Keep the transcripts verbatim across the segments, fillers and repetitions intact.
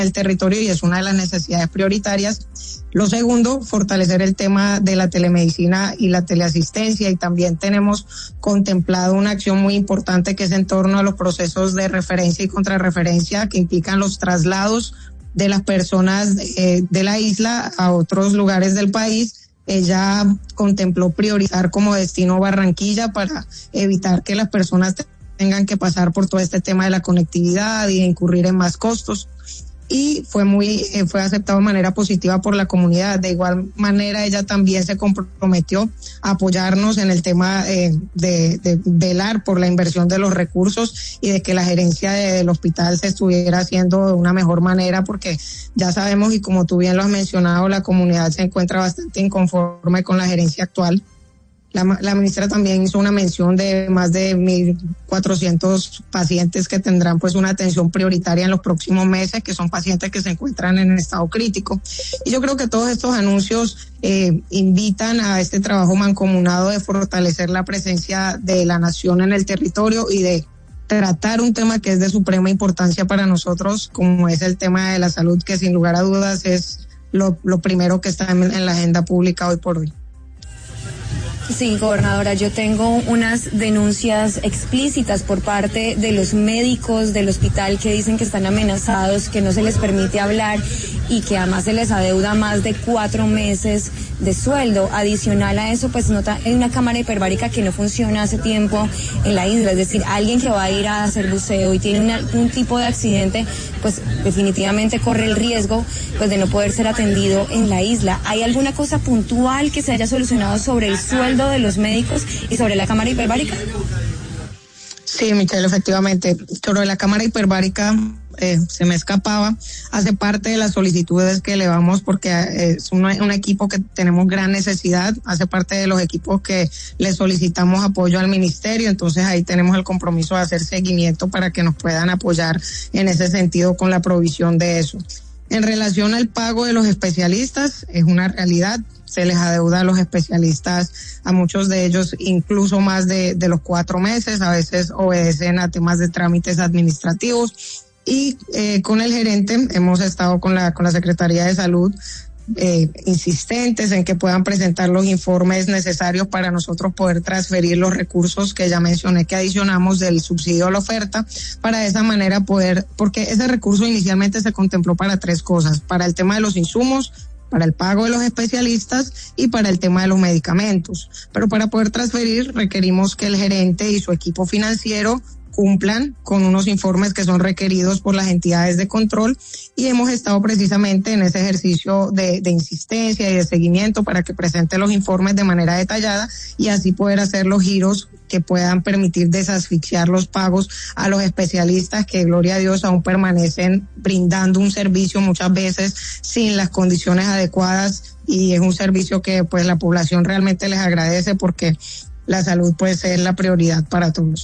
el territorio y es una de las necesidades prioritarias. Lo segundo, fortalecer el tema de la telemedicina y la teleasistencia, y también tenemos contemplado una acción muy importante que es en torno a los procesos de referencia y contrarreferencia que implican los traslados de las personas eh, de la isla a otros lugares del país. Ella contempló priorizar como destino Barranquilla para evitar que las personas tengan que pasar por todo este tema de la conectividad y de incurrir en más costos. Y fue muy eh, fue aceptado de manera positiva por la comunidad. De igual manera, ella también se comprometió a apoyarnos en el tema eh, de, de velar por la inversión de los recursos y de que la gerencia de, del hospital se estuviera haciendo de una mejor manera, porque ya sabemos, y como tú bien lo has mencionado, la comunidad se encuentra bastante inconforme con la gerencia actual. La, la ministra también hizo una mención de más de mil cuatrocientos pacientes que tendrán pues una atención prioritaria en los próximos meses, que son pacientes que se encuentran en estado crítico. Y yo creo que todos estos anuncios eh, invitan a este trabajo mancomunado de fortalecer la presencia de la nación en el territorio y de tratar un tema que es de suprema importancia para nosotros, como es el tema de la salud, que sin lugar a dudas es lo, lo primero que está en, en la agenda pública hoy por hoy. Sí, gobernadora, yo tengo unas denuncias explícitas por parte de los médicos del hospital que dicen que están amenazados, que no se les permite hablar y que además se les adeuda más de cuatro meses de sueldo. Adicional a eso, pues nota, hay una cámara hiperbárica que no funciona hace tiempo en la isla, es decir, alguien que va a ir a hacer buceo y tiene algún tipo de accidente, pues definitivamente corre el riesgo pues de no poder ser atendido en la isla. ¿Hay alguna cosa puntual que se haya solucionado sobre el sueldo de los médicos y sobre la cámara hiperbárica? Sí, Michelle, efectivamente, sobre la cámara hiperbárica eh, se me escapaba, hace parte de las solicitudes que elevamos porque eh, es un, un equipo que tenemos gran necesidad, hace parte de los equipos que le solicitamos apoyo al ministerio, entonces ahí tenemos el compromiso de hacer seguimiento para que nos puedan apoyar en ese sentido con la provisión de eso. En relación al pago de los especialistas, es una realidad, se les adeuda a los especialistas, a muchos de ellos incluso más de, de los cuatro meses, a veces obedecen a temas de trámites administrativos, y eh, con el gerente hemos estado con la, con la Secretaría de Salud eh, insistentes en que puedan presentar los informes necesarios para nosotros poder transferir los recursos que ya mencioné que adicionamos del subsidio a la oferta, para de esa manera poder, porque ese recurso inicialmente se contempló para tres cosas: para el tema de los insumos, para el pago de los especialistas y para el tema de los medicamentos. Pero para poder transferir requerimos que el gerente y su equipo financiero cumplan con unos informes que son requeridos por las entidades de control, y hemos estado precisamente en ese ejercicio de, de insistencia y de seguimiento para que presente los informes de manera detallada y así poder hacer los giros que puedan permitir desasfixiar los pagos a los especialistas que, gloria a Dios, aún permanecen brindando un servicio muchas veces sin las condiciones adecuadas, y es un servicio que pues la población realmente les agradece porque la salud pues es la prioridad para todos.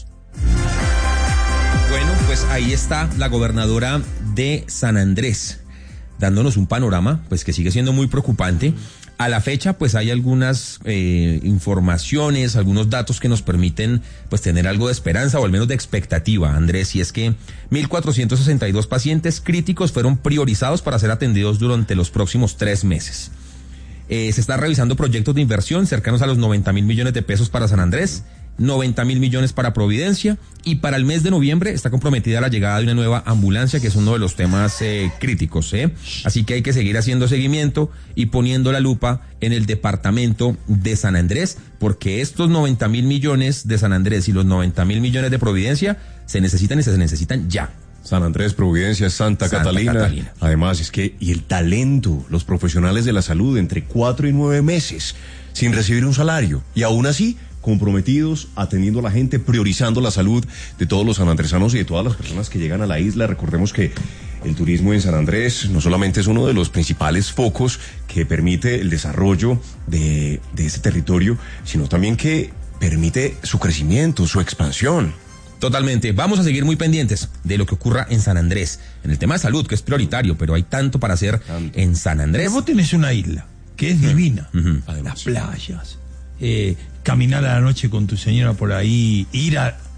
Bueno, pues ahí está la gobernadora de San Andrés, dándonos un panorama pues que sigue siendo muy preocupante. A la fecha pues hay algunas eh, informaciones, algunos datos que nos permiten pues tener algo de esperanza o al menos de expectativa, Andrés, y es que mil cuatrocientos sesenta y dos pacientes críticos fueron priorizados para ser atendidos durante los próximos tres meses. Eh, se están revisando proyectos de inversión cercanos a los noventa mil millones de pesos para San Andrés, noventa mil millones para Providencia, y para el mes de noviembre está comprometida la llegada de una nueva ambulancia, que es uno de los temas eh, críticos, ¿eh? Así que hay que seguir haciendo seguimiento y poniendo la lupa en el departamento de San Andrés, porque estos noventa mil millones de San Andrés y los noventa mil millones de Providencia se necesitan y se necesitan ya. San Andrés, Providencia, Santa, Santa Catalina. Catalina. Además, es que, y el talento, los profesionales de la salud, entre cuatro y nueve meses, sin recibir un salario, y aún así, comprometidos, atendiendo a la gente, priorizando la salud de todos los sanandresanos y de todas las personas que llegan a la isla. Recordemos que el turismo en San Andrés no solamente es uno de los principales focos que permite el desarrollo de, de ese territorio, sino también que permite su crecimiento, su expansión. Totalmente. Vamos a seguir muy pendientes de lo que ocurra en San Andrés, en el tema de salud, que es prioritario, pero hay tanto para hacer tanto en San Andrés. Vos tenés una isla que es divina, uh-huh. Además, las playas, eh, caminar a la noche con tu señora por ahí, ir a,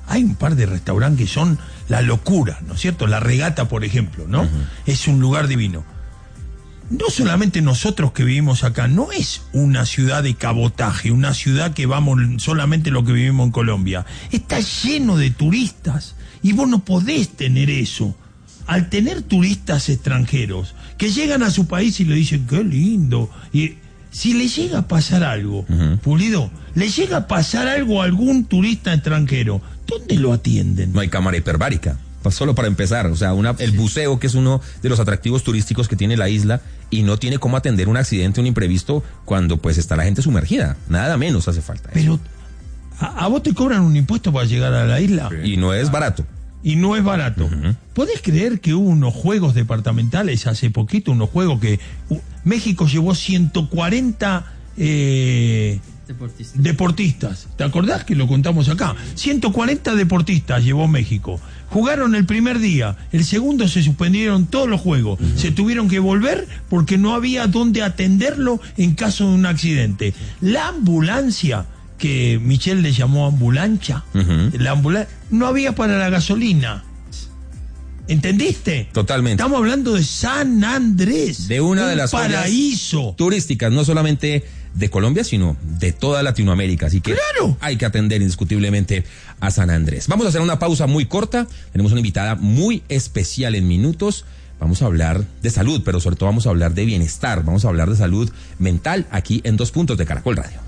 hay un par de restaurantes que son la locura, ¿no es cierto? La Regata, por ejemplo, ¿no? Uh-huh. Es un lugar divino. No solamente nosotros que vivimos acá, no es una ciudad de cabotaje, una ciudad que vamos solamente lo que vivimos en Colombia. Está lleno de turistas y vos no podés tener eso. Al tener turistas extranjeros que llegan a su país y le dicen, qué lindo, y si le llega a pasar algo, uh-huh. Pulido, le llega a pasar algo a algún turista extranjero, ¿dónde lo atienden? No hay cámara hiperbárica. Pues solo para empezar, o sea, una, el buceo, que es uno de los atractivos turísticos que tiene la isla, y no tiene cómo atender un accidente, un imprevisto, cuando pues está la gente sumergida. Nada menos hace falta. Pero, eso. ¿a, a vos te cobran un impuesto para llegar a la isla? Y no es barato. Y no es barato. Uh-huh. ¿Podés creer que hubo unos juegos departamentales hace poquito, unos juegos que uh, México llevó ciento cuarenta eh, deportistas. deportistas? ¿Te acordás que lo contamos acá? ciento cuarenta deportistas llevó México. Jugaron el primer día, el segundo se suspendieron todos los juegos, uh-huh. Se tuvieron que volver porque no había dónde atenderlo en caso de un accidente. La ambulancia, que Michelle le llamó ambulancia, uh-huh. La ambulancia, no había para la gasolina. ¿Entendiste? Totalmente. Estamos hablando de San Andrés, de una de las paraíso turísticas, no solamente de Colombia, sino de toda Latinoamérica. Así que ¡claro! Hay que atender indiscutiblemente a San Andrés. Vamos a hacer una pausa muy corta. Tenemos una invitada muy especial en minutos. Vamos a hablar de salud, pero sobre todo vamos a hablar de bienestar. Vamos a hablar de salud mental aquí en Dos Puntos de Caracol Radio.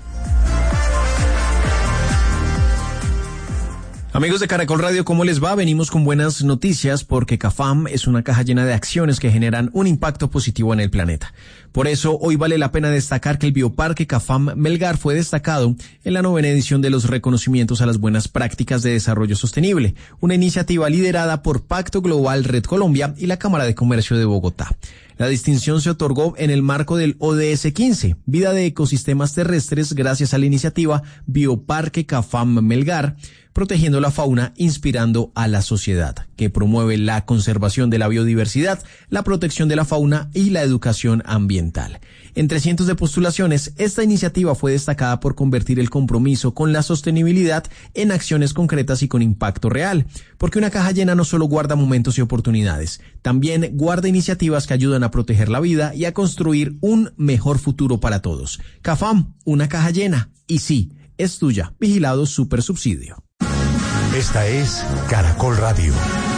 Amigos de Caracol Radio, ¿cómo les va? Venimos con buenas noticias porque CAFAM es una caja llena de acciones que generan un impacto positivo en el planeta. Por eso, hoy vale la pena destacar que el Bioparque CAFAM Melgar fue destacado en la novena edición de los reconocimientos a las buenas prácticas de desarrollo sostenible, una iniciativa liderada por Pacto Global Red Colombia y la Cámara de Comercio de Bogotá. La distinción se otorgó en el marco del O D S quince, Vida de Ecosistemas Terrestres, gracias a la iniciativa Bioparque CAFAM Melgar, protegiendo la fauna, inspirando a la sociedad, que promueve la conservación de la biodiversidad, la protección de la fauna y la educación ambiental. Entre cientos de postulaciones, esta iniciativa fue destacada por convertir el compromiso con la sostenibilidad en acciones concretas y con impacto real, porque una caja llena no solo guarda momentos y oportunidades, también guarda iniciativas que ayudan a proteger la vida y a construir un mejor futuro para todos. CAFAM, una caja llena, y sí, es tuya. Vigilado Supersubsidio. Esta es Caracol Radio.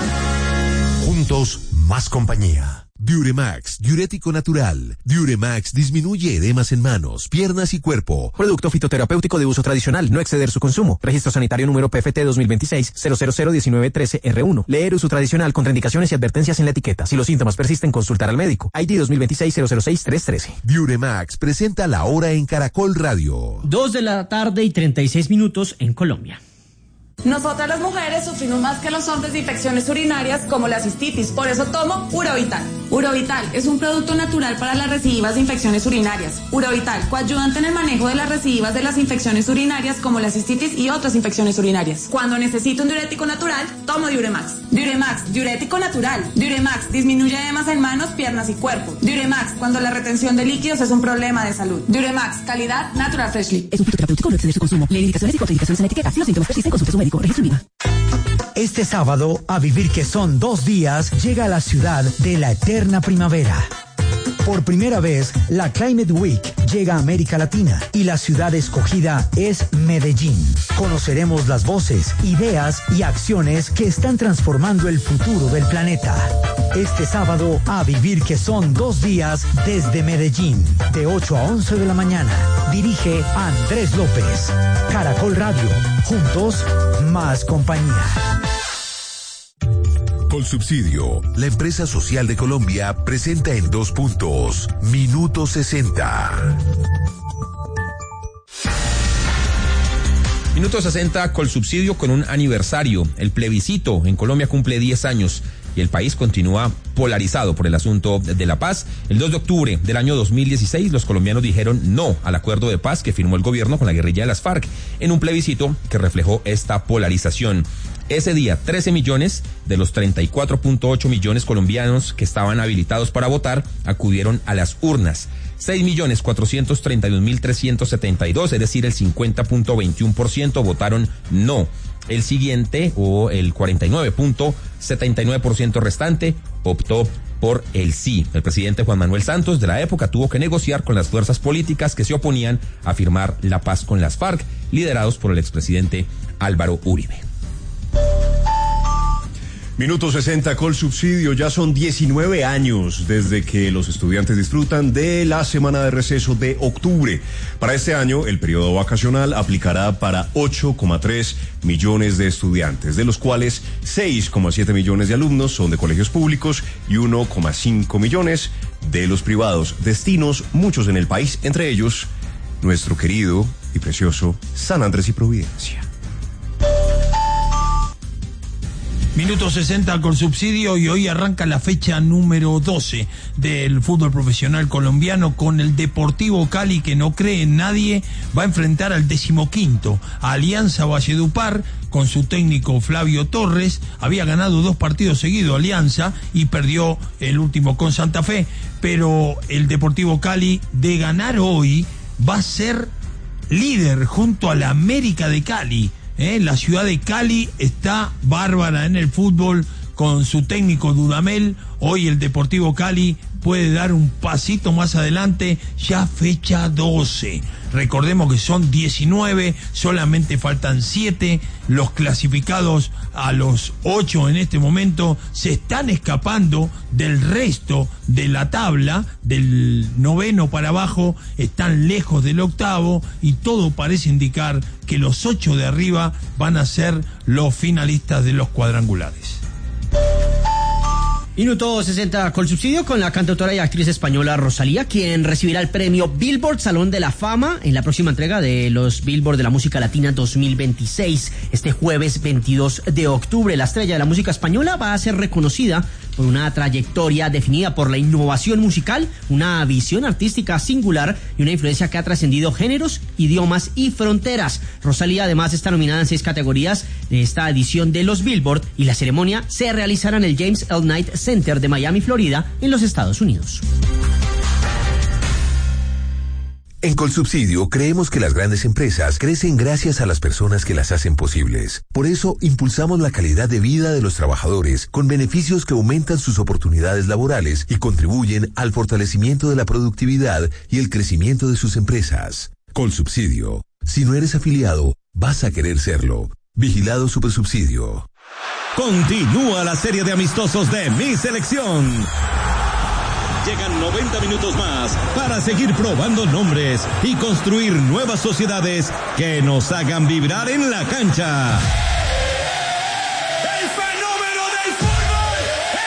Juntos, más compañía. Diuremax, diurético natural. Diuremax disminuye edemas en manos, piernas y cuerpo. Producto fitoterapéutico de uso tradicional, no exceder su consumo. Registro sanitario número P F T dos mil veintiséis cero cero cero diecinueve trece R uno. Leer uso tradicional, contraindicaciones y advertencias en la etiqueta. Si los síntomas persisten, consultar al médico. I D dos mil veintiséis cero cero seis tres trece. Diuremax presenta la hora en Caracol Radio. Dos de la tarde y treinta y seis minutos en Colombia. Nosotras las mujeres sufrimos más que los hombres de infecciones urinarias como la cistitis, por eso tomo Urovital. Urovital es un producto natural para las recidivas de infecciones urinarias. Urovital, coayudante en el manejo de las recidivas de las infecciones urinarias como la cistitis y otras infecciones urinarias. Cuando necesito un diurético natural, tomo Diuremax. Diuremax, diurético natural. Diuremax, disminuye edemas en manos, piernas y cuerpo. Diuremax, cuando la retención de líquidos es un problema de salud. Diuremax, calidad Natural Freshly. Es un fitoterapéutico, no excede su consumo. Lee indicaciones y contraindicaciones en la etiqueta. Si los síntomas persisten, consulte a su médico. Este sábado, a vivir que son dos días, llega a la ciudad de la eterna primavera. Por primera vez, la Climate Week llega a América Latina y la ciudad escogida es Medellín. Conoceremos las voces, ideas y acciones que están transformando el futuro del planeta. Este sábado, a vivir que son dos días desde Medellín, de ocho a once de la mañana. Dirige Andrés López. Caracol Radio. Juntos, más compañía. Colsubsidio, la empresa social de Colombia, presenta en Dos Puntos, Minuto sesenta. Minuto sesenta, Colsubsidio con un aniversario. El plebiscito en Colombia cumple diez años y el país continúa polarizado por el asunto de la paz. El dos de octubre del año dos mil dieciséis, los colombianos dijeron no al acuerdo de paz que firmó el gobierno con la guerrilla de las FARC en un plebiscito que reflejó esta polarización. Ese día, trece millones de los treinta y cuatro punto ocho millones colombianos que estaban habilitados para votar acudieron a las urnas. seis millones cuatrocientos treinta y un mil trescientos setenta y dos, es decir, el cincuenta punto veintiuno por ciento votaron no. el siguiente, o el cuarenta y nueve punto setenta y nueve por ciento restante, optó por el sí. El presidente Juan Manuel Santos de la época tuvo que negociar con las fuerzas políticas que se oponían a firmar la paz con las FARC, liderados por el expresidente Álvaro Uribe. Minuto sesenta, Colsubsidio. Ya son diecinueve años desde que los estudiantes disfrutan de la semana de receso de octubre. Para este año, el periodo vacacional aplicará para ocho coma tres millones de estudiantes, de los cuales seis coma siete millones de alumnos son de colegios públicos y uno coma cinco millones de los privados. Destinos muchos en el país, entre ellos nuestro querido y precioso San Andrés y Providencia. Minuto sesenta con subsidio, y hoy arranca la fecha número doce del fútbol profesional colombiano, con el Deportivo Cali, que no cree en nadie, va a enfrentar al decimoquinto, a Alianza Valledupar, con su técnico Flavio Torres. Había ganado dos partidos seguidos Alianza y perdió el último con Santa Fe, pero el Deportivo Cali, de ganar hoy, va a ser líder junto a la América de Cali. ¿Eh? La ciudad de Cali está bárbara en el fútbol con su técnico Dudamel. Hoy el Deportivo Cali puede dar un pasito más adelante, ya fecha doce. Recordemos que son diecinueve, solamente faltan siete. Los clasificados a los ocho en este momento se están escapando del resto de la tabla, del noveno para abajo, están lejos del octavo, y todo parece indicar que los ocho de arriba van a ser los finalistas de los cuadrangulares. Minuto sesenta Colsubsidio con la cantautora y actriz española Rosalía, quien recibirá el premio Billboard Salón de la Fama en la próxima entrega de los Billboard de la Música Latina dos mil veintiséis. Este jueves veintidós de octubre, la estrella de la música española va a ser reconocida por una trayectoria definida por la innovación musical, una visión artística singular y una influencia que ha trascendido géneros, idiomas y fronteras. Rosalía además está nominada en seis categorías de esta edición de los Billboard, y la ceremonia se realizará en el James L. Knight Center de Miami, Florida, en los Estados Unidos. En Colsubsidio creemos que las grandes empresas crecen gracias a las personas que las hacen posibles. Por eso impulsamos la calidad de vida de los trabajadores con beneficios que aumentan sus oportunidades laborales y contribuyen al fortalecimiento de la productividad y el crecimiento de sus empresas. Colsubsidio. Si no eres afiliado, vas a querer serlo. Vigilado Supersubsidio. Continúa la serie de amistosos de Mi Selección. Llegan noventa minutos más para seguir probando nombres y construir nuevas sociedades que nos hagan vibrar en la cancha. ¡El fenómeno del fútbol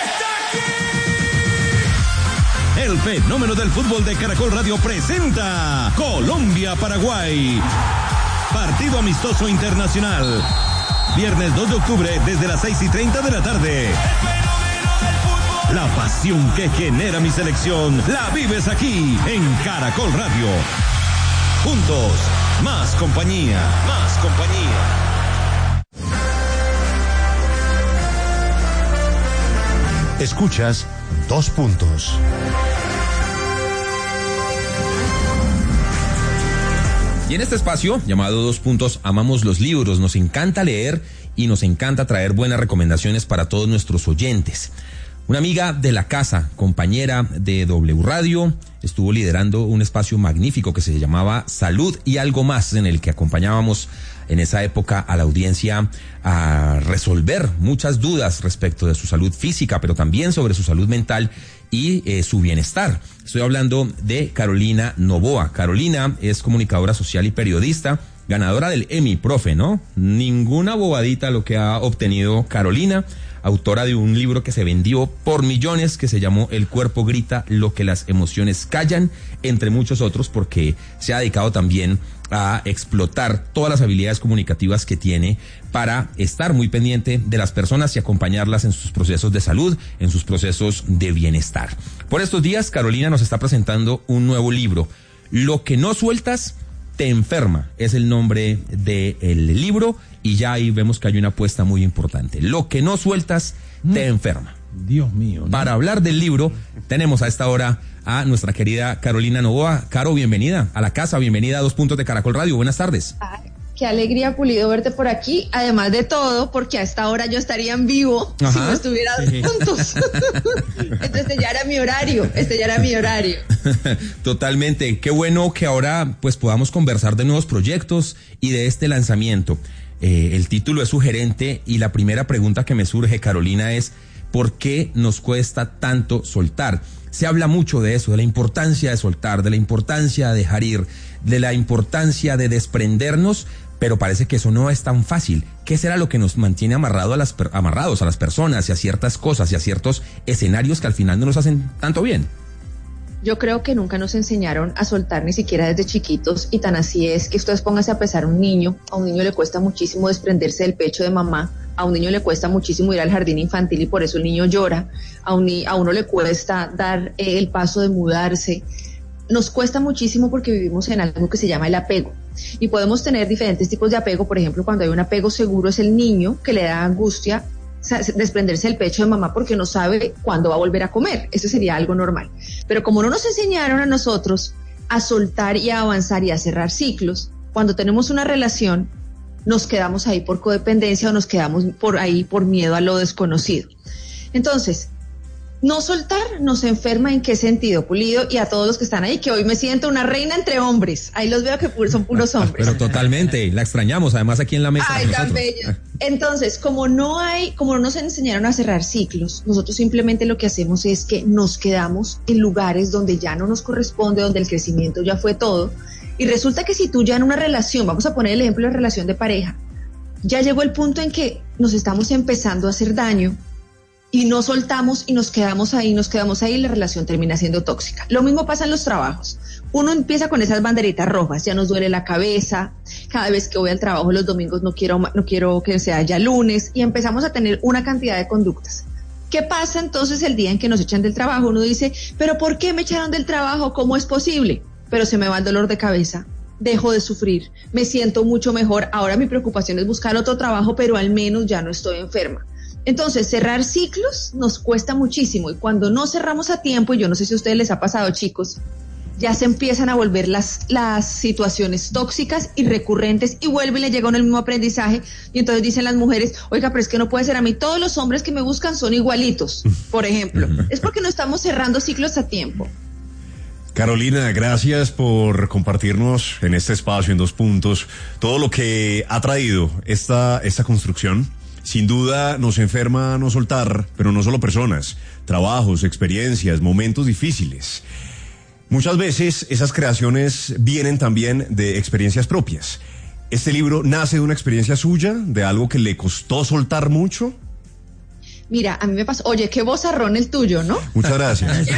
está aquí! El fenómeno del fútbol de Caracol Radio presenta Colombia-Paraguay. Partido amistoso internacional. Viernes dos de octubre desde las seis y treinta de la tarde. La pasión que genera Mi Selección la vives aquí en Caracol Radio. Juntos, más compañía, más compañía. Escuchas Dos Puntos. Y en este espacio, llamado Dos Puntos, amamos los libros, nos encanta leer y nos encanta traer buenas recomendaciones para todos nuestros oyentes. Una amiga de la casa, compañera de W Radio, estuvo liderando un espacio magnífico que se llamaba Salud y Algo Más, en el que acompañábamos en esa época a la audiencia a resolver muchas dudas respecto de su salud física, pero también sobre su salud mental y eh, su bienestar. Estoy hablando de Carolina Novoa. Carolina es comunicadora social y periodista, ganadora del Emmy, profe, ¿no? Ninguna bobadita lo que ha obtenido Carolina, autora de un libro que se vendió por millones, que se llamó El cuerpo grita lo que las emociones callan, entre muchos otros, porque se ha dedicado también a explotar todas las habilidades comunicativas que tiene para estar muy pendiente de las personas y acompañarlas en sus procesos de salud, en sus procesos de bienestar. Por estos días, Carolina nos está presentando un nuevo libro, Lo que no sueltas te enferma, es el nombre del libro, y ya ahí vemos que hay una apuesta muy importante. Lo que no sueltas te enferma. Dios mío, ¿no? Para hablar del libro, tenemos a esta hora a nuestra querida Carolina Novoa. Caro, bienvenida a la casa, bienvenida a Dos Puntos de Caracol Radio. Buenas tardes. Qué alegría, Pulido, verte por aquí. Además de todo, porque a esta hora yo estaría en vivo. Ajá, si no estuviéramos sí. juntos. Entonces este ya era mi horario, este ya era mi horario. Totalmente. Qué bueno que ahora pues podamos conversar de nuevos proyectos y de este lanzamiento. Eh, el título es sugerente y la primera pregunta que me surge, Carolina, es ¿por qué nos cuesta tanto soltar? Se habla mucho de eso, de la importancia de soltar, de la importancia de dejar ir, de la importancia de desprendernos, pero parece que eso no es tan fácil. ¿Qué será lo que nos mantiene amarrado a las, amarrados a las personas y a ciertas cosas y a ciertos escenarios que al final no nos hacen tanto bien? Yo creo que nunca nos enseñaron a soltar ni siquiera desde chiquitos, y tan así es que ustedes pónganse a pesar a un niño. A un niño le cuesta muchísimo desprenderse del pecho de mamá, a un niño le cuesta muchísimo ir al jardín infantil y por eso el niño llora, a, un, a uno le cuesta dar eh, el paso de mudarse. Nos cuesta muchísimo porque vivimos en algo que se llama el apego. Y podemos tener diferentes tipos de apego. Por ejemplo, cuando hay un apego seguro es el niño que le da angustia desprenderse del pecho de mamá porque no sabe cuándo va a volver a comer. Eso sería algo normal. Pero como no nos enseñaron a nosotros a soltar y a avanzar y a cerrar ciclos, cuando tenemos una relación nos quedamos ahí por codependencia o nos quedamos por ahí por miedo a lo desconocido. Entonces, no soltar nos enferma. ¿En qué sentido, Pulido? Y a todos los que están ahí, que hoy me siento una reina entre hombres. Ahí los veo que son puros hombres. Pero totalmente, la extrañamos, además aquí en la mesa. Ay, tan bella. Entonces, como no hay, como no nos enseñaron a cerrar ciclos, nosotros simplemente lo que hacemos es que nos quedamos en lugares donde ya no nos corresponde, donde el crecimiento ya fue todo. Y resulta que si tú ya en una relación, vamos a poner el ejemplo de relación de pareja, ya llegó el punto en que nos estamos empezando a hacer daño, y no soltamos y nos quedamos ahí, nos quedamos ahí y la relación termina siendo tóxica. Lo mismo pasa en los trabajos. Uno empieza con esas banderitas rojas, ya nos duele la cabeza, cada vez que voy al trabajo los domingos no quiero, no quiero que sea ya lunes, y empezamos a tener una cantidad de conductas. ¿Qué pasa entonces el día en que nos echan del trabajo? Uno dice, ¿pero por qué me echaron del trabajo? ¿Cómo es posible? Pero se me va el dolor de cabeza, dejo de sufrir, me siento mucho mejor, ahora mi preocupación es buscar otro trabajo, pero al menos ya no estoy enferma. Entonces, cerrar ciclos nos cuesta muchísimo, y cuando no cerramos a tiempo, y yo no sé si a ustedes les ha pasado, chicos, ya se empiezan a volver las, las situaciones tóxicas y recurrentes, y vuelve y le llega uno el mismo aprendizaje, y entonces dicen las mujeres, oiga, pero es que no puede ser, a mí todos los hombres que me buscan son igualitos, por ejemplo. Es porque no estamos cerrando ciclos a tiempo. Carolina, gracias por compartirnos en este espacio, en Dos Puntos, todo lo que ha traído esta, esta construcción. Sin duda nos enferma no soltar, pero no solo personas, trabajos, experiencias, momentos difíciles. Muchas veces esas creaciones vienen también de experiencias propias. ¿Este libro nace de una experiencia suya, de algo que le costó soltar mucho? Mira, a mí me pasó, oye, qué vozarrón el tuyo, ¿no? Muchas gracias.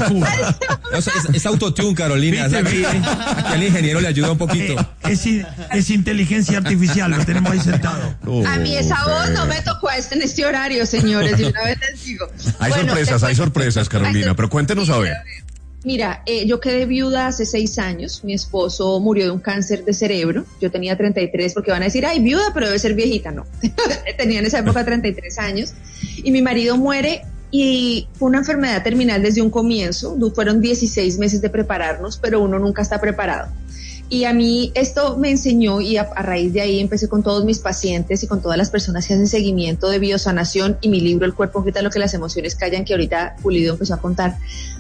O sea, es, es autotune, Carolina. O sea, aquí, aquí el ingeniero le ayuda un poquito. Eh, es, es inteligencia artificial, lo tenemos ahí sentado. Oh, a mí esa voz no me tocó en este horario, señores, de una vez les digo. Hay bueno, sorpresas, hay sorpresas, Carolina, pero cuéntenos a ver. Mira, eh, yo quedé viuda hace seis años, mi esposo murió de un cáncer de cerebro, yo tenía treinta y tres, porque van a decir, ay, viuda, pero debe ser viejita, no, tenía en esa época treinta y tres años, y mi marido muere, y fue una enfermedad terminal desde un comienzo, fueron dieciséis meses de prepararnos, pero uno nunca está preparado. Y a mí esto me enseñó, y a, a raíz de ahí empecé con todos mis pacientes y con todas las personas que hacen seguimiento de biosanación, y mi libro, El cuerpo grita lo que las emociones callan, que ahorita Pulido empezó a contar.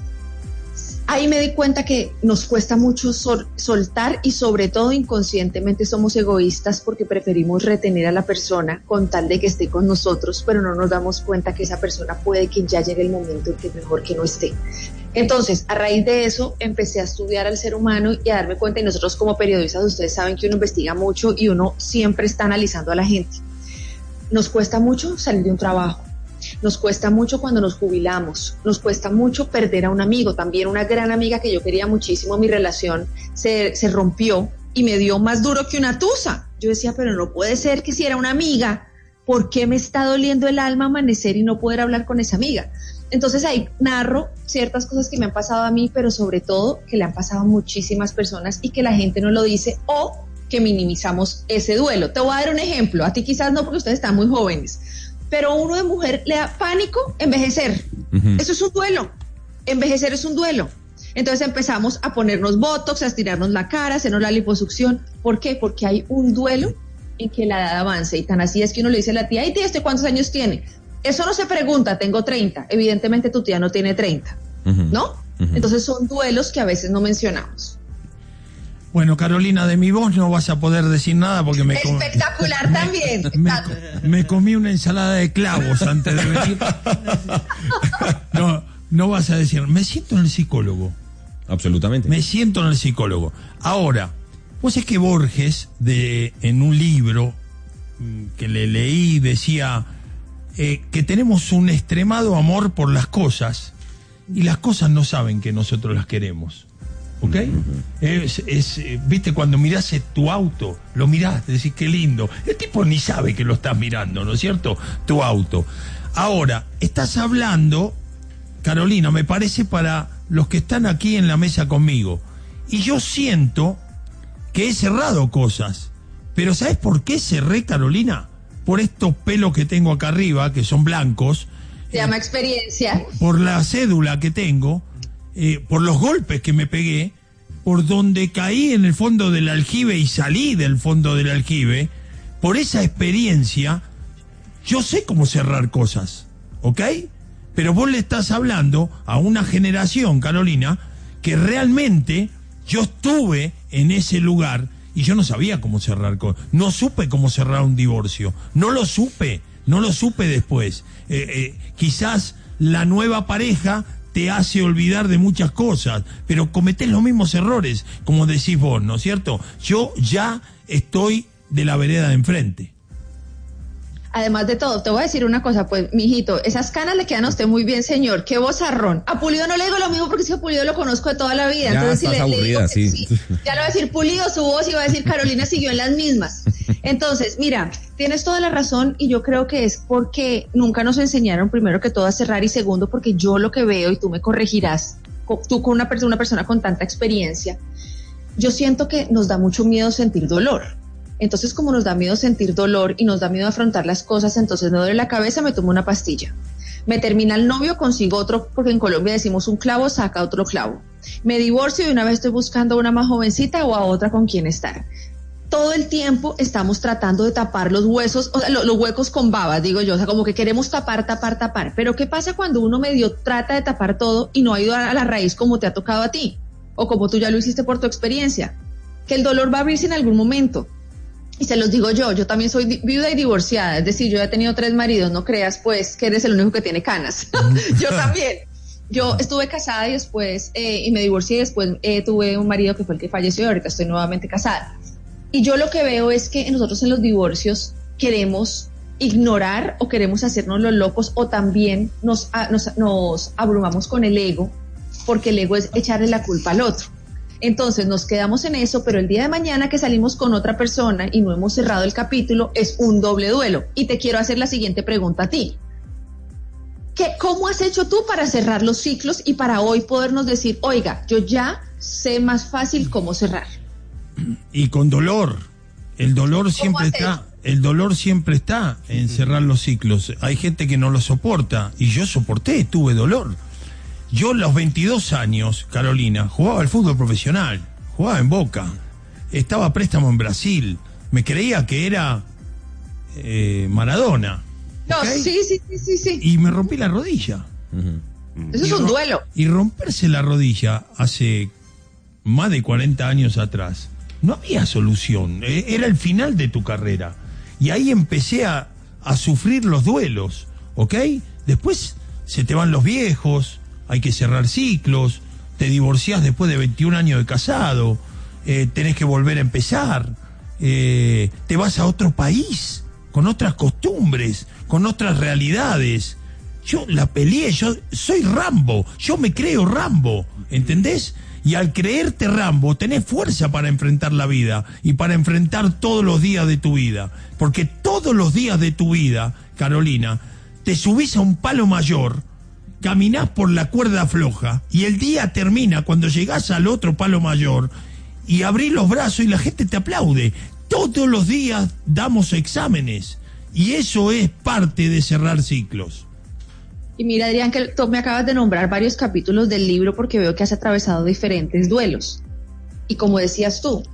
Ahí me di cuenta que nos cuesta mucho sol, soltar, y sobre todo inconscientemente somos egoístas porque preferimos retener a la persona con tal de que esté con nosotros, pero no nos damos cuenta que esa persona puede que ya llegue el momento en que es mejor que no esté. Entonces, a raíz de eso, empecé a estudiar al ser humano y a darme cuenta, y nosotros como periodistas, ustedes saben que uno investiga mucho y uno siempre está analizando a la gente. Nos cuesta mucho salir de un trabajo. Nos cuesta mucho cuando nos jubilamos, nos cuesta mucho perder a un amigo, también una gran amiga que yo quería muchísimo, mi relación se, se rompió y me dio más duro que una tusa. Yo decía, pero no puede ser que si era una amiga, ¿por qué me está doliendo el alma amanecer y no poder hablar con esa amiga? Entonces ahí narro ciertas cosas que me han pasado a mí, pero sobre todo que le han pasado a muchísimas personas y que la gente no lo dice, o que minimizamos ese duelo. Te voy a dar un ejemplo, a ti quizás no porque ustedes están muy jóvenes, pero a uno de mujer le da pánico envejecer. Uh-huh. Eso es un duelo. Envejecer es un duelo. Entonces empezamos a ponernos botox, a estirarnos la cara, a hacernos la liposucción. ¿Por qué? Porque hay un duelo en que la edad avance, y tan así es que uno le dice a la tía, ay tía, ¿este cuántos años tiene? Eso no se pregunta, tengo treinta, evidentemente tu tía no tiene treinta, uh-huh. ¿no? Uh-huh. Entonces son duelos que a veces no mencionamos. Bueno, Carolina, de mi voz no vas a poder decir nada porque me... Espectacular me, también. Me, me comí una ensalada de clavos antes de venir. No, no vas a decir, me siento en el psicólogo. Absolutamente. Me siento en el psicólogo. Ahora, pues es que Borges, de, en un libro que le leí, decía eh, que tenemos un extremado amor por las cosas y las cosas no saben que nosotros las queremos. ¿Ok? Uh-huh. Es, es, viste, cuando mirás tu auto, lo mirás, decís qué lindo. El tipo ni sabe que lo estás mirando, ¿no es cierto? Tu auto. Ahora, estás hablando, Carolina, me parece para los que están aquí en la mesa conmigo. Y yo siento que he cerrado cosas. Pero ¿sabes por qué cerré, Carolina? Por estos pelos que tengo acá arriba, que son blancos. Se llama experiencia. Por la cédula que tengo. Eh, por los golpes que me pegué, por donde caí en el fondo del aljibe y salí del fondo del aljibe, por esa experiencia, yo sé cómo cerrar cosas, ¿ok? Pero vos le estás hablando a una generación, Carolina, que realmente yo estuve en ese lugar y yo no sabía cómo cerrar cosas, no supe cómo cerrar un divorcio, no lo supe, no lo supe después. Eh, eh, quizás la nueva pareja te hace olvidar de muchas cosas, pero cometés los mismos errores, como decís vos, ¿no es cierto? Yo ya estoy de la vereda de enfrente. Además de todo, te voy a decir una cosa, pues, mijito, esas canas le quedan a usted muy bien, señor, qué vozarrón. A Pulido no le digo lo mismo porque si a Pulido lo conozco de toda la vida. Ya Entonces, estás si le, aburrida, le digo, sí. sí. Ya le voy a decir Pulido su voz y va a decir Carolina siguió en las mismas. Entonces, mira, tienes toda la razón y yo creo que es porque nunca nos enseñaron, primero que todo, a cerrar y segundo, porque yo lo que veo, y tú me corregirás, tú con una persona, una persona con tanta experiencia, yo siento que nos da mucho miedo sentir dolor. Entonces, como nos da miedo sentir dolor y nos da miedo afrontar las cosas, entonces me duele la cabeza, me tomo una pastilla. Me termina el novio, consigo otro, porque en Colombia decimos un clavo, saca otro clavo. Me divorcio y una vez estoy buscando a una más jovencita o a otra con quien estar. Todo el tiempo estamos tratando de tapar los huesos, o sea, los, los huecos con babas, digo yo, o sea, como que queremos tapar, tapar, tapar. Pero ¿qué pasa cuando uno medio trata de tapar todo y no ha ido a la raíz como te ha tocado a ti? O como tú ya lo hiciste por tu experiencia. Que el dolor va a abrirse en algún momento. Y se los digo yo, yo también soy viuda y divorciada, es decir, yo he tenido tres maridos, no creas pues que eres el único que tiene canas. Yo también. Yo estuve casada y después, eh, y me divorcié y después eh, tuve un marido que fue el que falleció y ahorita estoy nuevamente casada. Y yo lo que veo es que nosotros en los divorcios queremos ignorar o queremos hacernos los locos o también nos, a, nos, nos abrumamos con el ego, porque el ego es echarle la culpa al otro. Entonces nos quedamos en eso, pero el día de mañana que salimos con otra persona y no hemos cerrado el capítulo, es un doble duelo. Y te quiero hacer la siguiente pregunta a ti. ¿Qué, ¿Cómo has hecho tú para cerrar los ciclos y para hoy podernos decir, oiga, yo ya sé más fácil cómo cerrar? Y con dolor. El dolor siempre está, el dolor siempre está en cerrar los ciclos. Hay gente que no lo soporta y yo soporté, tuve dolor. Yo a los veintidós años, Carolina, jugaba al fútbol profesional, jugaba en Boca, estaba a préstamo en Brasil, me creía que era eh, Maradona. No, ¿okay? sí, sí, sí, sí, sí. Y me rompí la rodilla. Uh-huh. Eso es un duelo. Y romperse la rodilla hace más de cuarenta años atrás, no había solución, era el final de tu carrera. Y ahí empecé a, a sufrir los duelos, ¿ok? Después se te van los viejos, hay que cerrar ciclos, te divorciás después de veintiún años de casado, eh, tenés que volver a empezar, eh, te vas a otro país, con otras costumbres, con otras realidades. Yo la peleé, yo soy Rambo, yo me creo Rambo, ¿entendés? Y al creerte Rambo, tenés fuerza para enfrentar la vida y para enfrentar todos los días de tu vida. Porque todos los días de tu vida, Carolina, te subís a un palo mayor, caminás por la cuerda floja y el día termina cuando llegás al otro palo mayor y abrís los brazos y la gente te aplaude. Todos los días damos exámenes y eso es parte de cerrar ciclos. Y mira, Adrián, que tú me acabas de nombrar varios capítulos del libro porque veo que has atravesado diferentes duelos. Y como decías tú,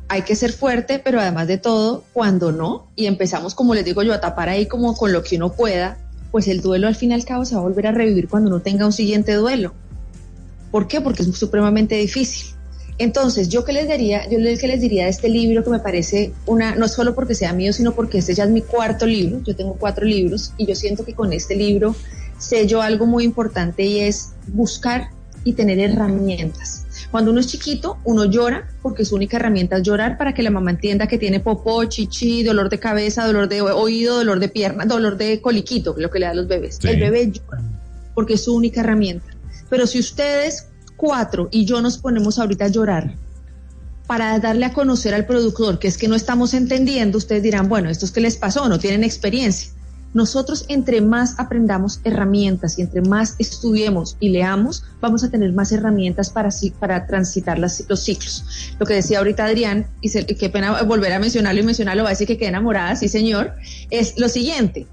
hay que ser fuerte, pero además de todo, cuando no, y empezamos, como les digo yo, a tapar ahí como con lo que uno pueda, pues el duelo al fin y al cabo se va a volver a revivir cuando uno tenga un siguiente duelo. ¿Por qué? Porque es supremamente difícil. Entonces, yo qué les diría, yo les, ¿qué les diría de este libro que me parece una, no solo porque sea mío, sino porque este ya es mi cuarto libro, yo tengo cuatro libros, y yo siento que con este libro sé yo algo muy importante, y es buscar y tener herramientas. Cuando uno es chiquito, uno llora porque su única herramienta es llorar para que la mamá entienda que tiene popó, chichi, dolor de cabeza, dolor de oído, dolor de pierna, dolor de coliquito, lo que le da a los bebés. Sí. El bebé llora porque es su única herramienta. Pero si ustedes cuatro y yo nos ponemos ahorita a llorar para darle a conocer al productor que es que no estamos entendiendo, ustedes dirán, bueno, ¿estos qué les pasó? No tienen experiencia. Nosotros, entre más aprendamos herramientas y entre más estudiemos y leamos, vamos a tener más herramientas para, para transitar las, los ciclos. Lo que decía ahorita Adrián, y se, qué pena volver a mencionarlo y mencionarlo, va a decir que quedé enamorada, sí señor, es lo siguiente.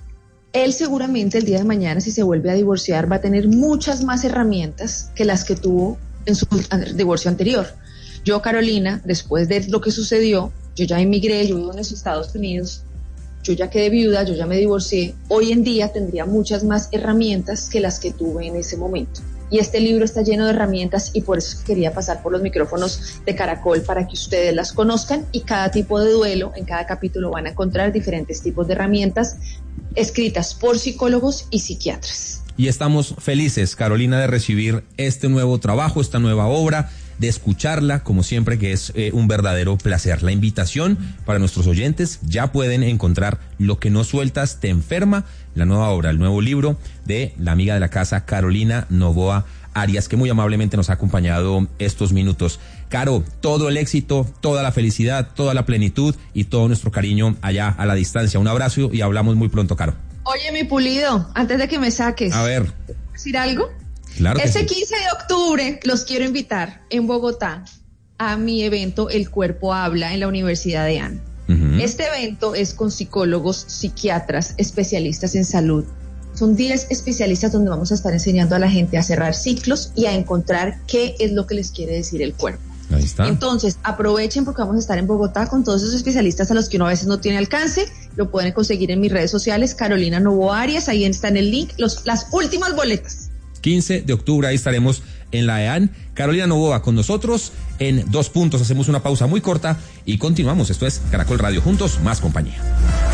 Él seguramente el día de mañana, si se vuelve a divorciar, va a tener muchas más herramientas que las que tuvo en su divorcio anterior. Yo, Carolina, después de lo que sucedió, yo ya emigré, yo vivo en los Estados Unidos, yo ya quedé viuda, yo ya me divorcié, hoy en día tendría muchas más herramientas que las que tuve en ese momento. Y este libro está lleno de herramientas y por eso quería pasar por los micrófonos de Caracol para que ustedes las conozcan, y cada tipo de duelo, en cada capítulo van a encontrar diferentes tipos de herramientas escritas por psicólogos y psiquiatras. Y estamos felices, Carolina, de recibir este nuevo trabajo, esta nueva obra, de escucharla, como siempre, que es eh, un verdadero placer. La invitación para nuestros oyentes, ya pueden encontrar Lo que no sueltas te enferma, la nueva obra, el nuevo libro de la amiga de la casa, Carolina Novoa Arias, que muy amablemente nos ha acompañado estos minutos. Caro, todo el éxito, toda la felicidad, toda la plenitud y todo nuestro cariño allá a la distancia. Un abrazo y hablamos muy pronto, Caro. Oye, mi Pulido, antes de que me saques, a ver, ¿te puedo decir algo? Claro este sí. quince de octubre los quiero invitar en Bogotá a mi evento El Cuerpo Habla en la Universidad de A N. Uh-huh. Este evento es con psicólogos, psiquiatras, especialistas en salud. Son diez especialistas donde vamos a estar enseñando a la gente a cerrar ciclos y a encontrar qué es lo que les quiere decir el cuerpo. Ahí está. Entonces, aprovechen porque vamos a estar en Bogotá con todos esos especialistas a los que uno a veces no tiene alcance. Lo pueden conseguir en mis redes sociales, Carolina Novoa Arias, ahí está en el link, los, las últimas boletas. quince de octubre, ahí estaremos en la E A N. Carolina Novoa con nosotros en Dos Puntos. Hacemos una pausa muy corta y continuamos. Esto es Caracol Radio, juntos, más compañía.